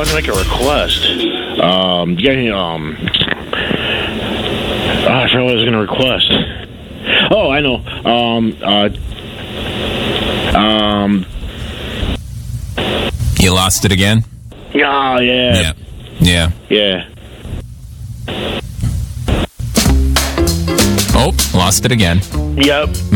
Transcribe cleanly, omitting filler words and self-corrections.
wanted to make a request. You got any, I forgot what I was going to request. Oh, I know. You lost it again? Yeah. Yeah. Oh, lost it again. Yep.